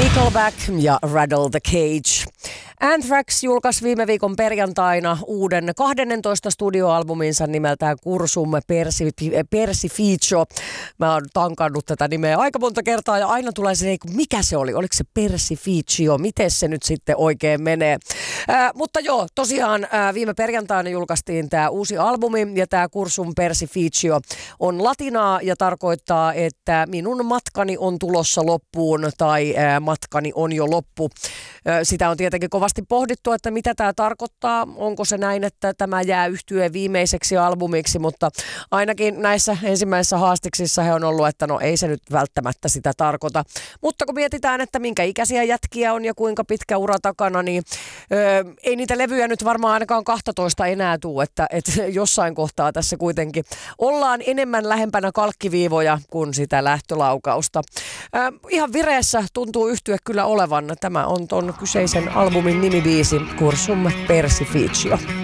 Nickelback ja Rattle the Cage. Anthrax julkaisi viime viikon perjantaina uuden 12 studioalbuminsa nimeltään Cursum Persificio. Mä oon tankannut tätä nimeä aika monta kertaa ja aina tulee se, mikä se oli? Oliko se Persificio? Miten se nyt sitten oikein menee? Mutta joo, tosiaan viime perjantaina julkaistiin tämä uusi albumi ja tämä Cursum Persificio on latinaa ja tarkoittaa, että minun matkani on tulossa loppuun tai matkani on jo loppu. Sitä on tietenkin kovasti pohdittu, että mitä tämä tarkoittaa. Onko se näin, että tämä jää yhtyeen viimeiseksi albumiksi, mutta ainakin näissä ensimmäisissä haastiksissa he on ollut, että no ei se nyt välttämättä sitä tarkoita. Mutta kun mietitään, että minkä ikäisiä jätkiä on ja kuinka pitkä ura takana, niin ei niitä levyjä nyt varmaan ainakaan 12 enää tule, että jossain kohtaa tässä kuitenkin ollaan enemmän lähempänä kalkkiviivoja kuin sitä lähtölaukausta. Ihan vireessä tuntuu yhtye kyllä olevan. Tämä on ton kyseisen albumin nimibiisi Cursum Persificio.